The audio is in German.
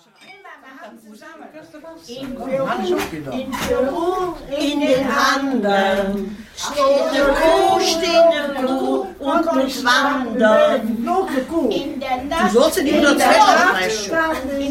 In Peru, in den Anden, steht eine Kuh und muss wandern. In der Nacht, du sollst die nur dazwischen sprechen.